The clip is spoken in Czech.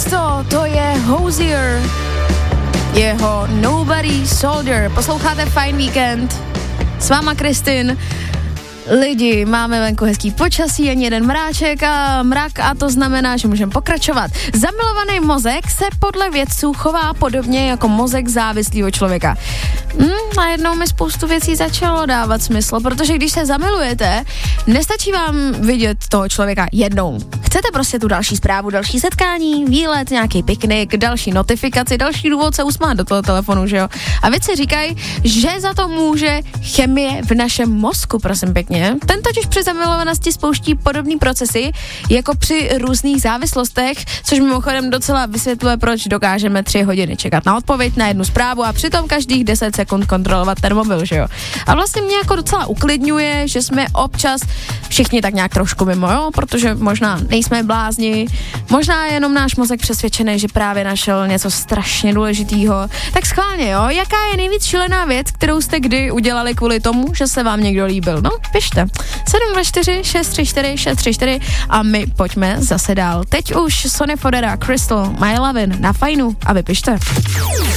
Tiesto, to je Hozier, jeho Nobody Soldier. Posloucháte Fajn víkend, s váma Kristin. Lidi, máme venku hezký počasí, ani jeden mrak a to znamená, že můžeme pokračovat. Zamilovaný mozek se podle vědců chová podobně jako mozek závislého člověka. Najednou mi spoustu věcí začalo dávat smysl, protože když se zamilujete, nestačí vám vidět toho člověka jednou. Chcete prostě tu další zprávu, další setkání, výlet, nějaký piknik, další notifikaci, další důvod se usmát do toho telefonu, že jo? A vědci říkají, že za to může chemie v našem mozku, prosím pěkně. Ten totiž při zamilovanosti spouští podobné procesy jako při různých závislostech, což mimochodem docela vysvětluje, proč dokážeme 3 hodiny čekat na odpověď na jednu zprávu a přitom každých 10 sekund kontrolovat ten mobil, že jo. A vlastně mě jako docela uklidňuje, že jsme občas všichni tak nějak trošku mimo, jo, protože možná nejsme blázni, možná je jenom náš mozek přesvědčený, že právě našel něco strašně důležitého. Tak schválně, jo, jaká je nejvíc šílená věc, kterou jste kdy udělali kvůli tomu, že se vám někdo líbil? No, pište. 724 634 634 a my pojďme zase dál. Teď už Sonny Fodera, Crystal, My Lovin' na Fajnu a vy pište.